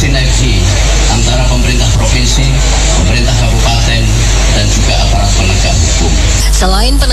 sinergi antara pemerintah provinsi, pemerintah kabupaten, dan juga aparat penegak hukum. Selain